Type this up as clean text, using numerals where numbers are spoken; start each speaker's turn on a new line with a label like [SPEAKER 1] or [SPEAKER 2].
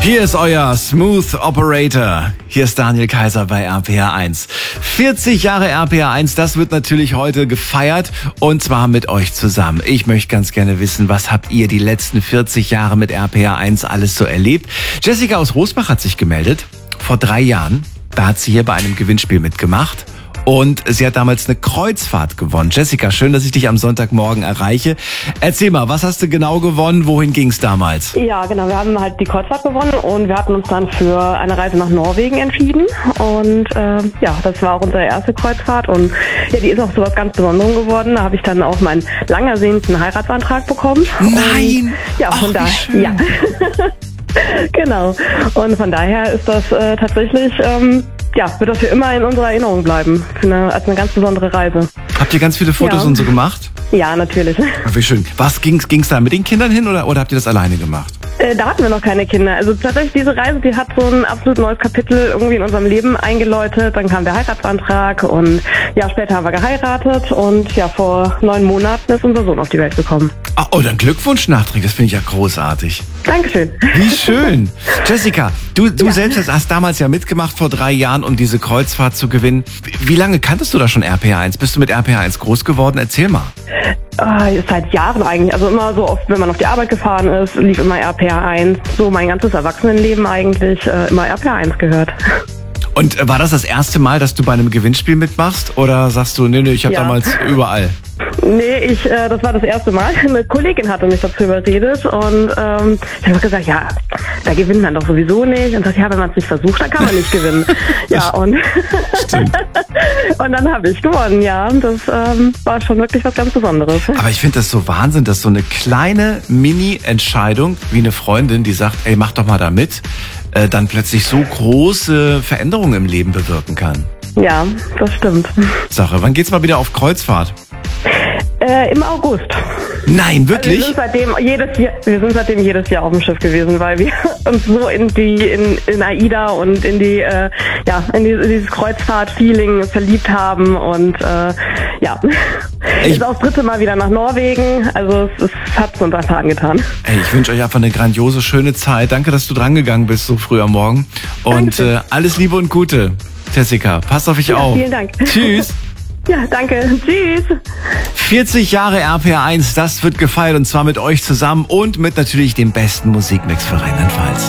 [SPEAKER 1] Hier ist euer Smooth Operator. Hier ist Daniel Kaiser bei RPR 1. 40 Jahre RPR 1, das wird natürlich heute gefeiert und zwar mit euch zusammen. Ich möchte ganz gerne wissen, was habt ihr die letzten 40 Jahre mit RPR 1 alles so erlebt? Jessica aus Rosbach hat sich gemeldet. Vor 3 Jahren, da hat sie hier bei einem Gewinnspiel mitgemacht. Und sie hat damals eine Kreuzfahrt gewonnen. Jessica, schön, dass ich dich am Sonntagmorgen erreiche. Erzähl mal, was hast du genau gewonnen? Wohin ging's damals?
[SPEAKER 2] Ja, genau. Wir haben halt die Kreuzfahrt gewonnen und wir hatten uns dann für eine Reise nach Norwegen entschieden. Und das war auch unsere erste Kreuzfahrt. Und ja, die ist auch so was ganz Besonderem geworden. Da habe ich dann auch meinen lang ersehnten Heiratsantrag bekommen.
[SPEAKER 1] Nein!
[SPEAKER 2] Und, ja, von daher. Ja. Genau. Und von daher ist das tatsächlich... wird das für immer in unserer Erinnerung bleiben. Als eine ganz besondere Reise.
[SPEAKER 1] Habt ihr ganz viele Fotos und so gemacht?
[SPEAKER 2] Ja, natürlich.
[SPEAKER 1] Ach, wie schön. Ging's da mit den Kindern hin oder habt ihr das alleine gemacht?
[SPEAKER 2] Da hatten wir noch keine Kinder. Also tatsächlich diese Reise, die hat so ein absolut neues Kapitel irgendwie in unserem Leben eingeläutet. Dann kam der Heiratsantrag und ja, später haben wir geheiratet und ja, vor 9 Monaten ist unser Sohn auf die Welt gekommen.
[SPEAKER 1] Ach, oh, dann Glückwunsch nachträglich. Das finde ich ja großartig.
[SPEAKER 2] Dankeschön.
[SPEAKER 1] Wie schön. Jessica, du selbst hast damals ja mitgemacht vor 3 Jahren, um diese Kreuzfahrt zu gewinnen. Wie lange kanntest du da schon RPR 1? Bist du mit RPR 1 groß geworden? Erzähl mal.
[SPEAKER 2] Seit Jahren eigentlich. Also immer so oft, wenn man auf die Arbeit gefahren ist, lief immer RPR 1. So mein ganzes Erwachsenenleben eigentlich immer RPR 1 gehört.
[SPEAKER 1] Und war das erste Mal, dass du bei einem Gewinnspiel mitmachst? Oder sagst du, nee, ich habe damals überall?
[SPEAKER 2] Nee, das war das erste Mal. Eine Kollegin hatte mich dazu überredet und ich habe gesagt, ja, da gewinnt man doch sowieso nicht. Und sagt, ja, wenn man es nicht versucht, dann kann man nicht gewinnen. Ja, und
[SPEAKER 1] Stimmt.
[SPEAKER 2] Und dann habe ich gewonnen, ja. Das war schon wirklich was ganz Besonderes.
[SPEAKER 1] Aber ich finde das so Wahnsinn, dass so eine kleine Mini-Entscheidung wie eine Freundin, die sagt, ey, mach doch mal da mit, dann plötzlich so große Veränderungen im Leben bewirken kann.
[SPEAKER 2] Ja, das stimmt.
[SPEAKER 1] Sache, wann geht's mal wieder auf Kreuzfahrt?
[SPEAKER 2] Im August.
[SPEAKER 1] Nein, wirklich?
[SPEAKER 2] Also wir sind seitdem jedes Jahr auf dem Schiff gewesen, weil wir uns so in AIDA und in dieses Kreuzfahrt-Feeling verliebt haben und ist auch das 3. Mal wieder nach Norwegen, also es hat uns einfach angetan.
[SPEAKER 1] Ey, ich wünsche euch einfach eine grandiose, schöne Zeit. Danke, dass du drangegangen bist so früh am Morgen und alles Liebe und Gute, Jessica. Passt auf dich auf.
[SPEAKER 2] Vielen Dank.
[SPEAKER 1] Tschüss.
[SPEAKER 2] Ja, danke. Tschüss.
[SPEAKER 1] 40 Jahre RPR 1, das wird gefeiert und zwar mit euch zusammen und mit natürlich dem besten Musikmix für Rheinland-Pfalz.